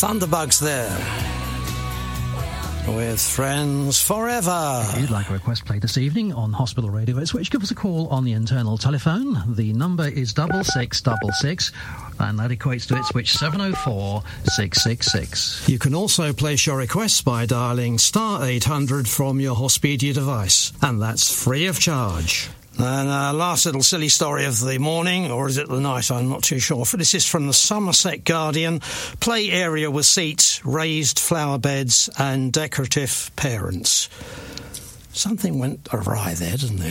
Thunderbugs there with Friends Forever. If you'd like a request played this evening on Hospital Radio Ipswich, give us a call on the internal telephone. The number is 6666, and that equates to Ipswich 704 666. You can also place your requests by dialling star 800 from your Hospedia device, and that's free of charge. And last little silly story of the morning, or is it the night? I'm not too sure. This is from the Somerset Guardian. Play area with seats, raised flower beds and decorative parents. Something went awry there, didn't it?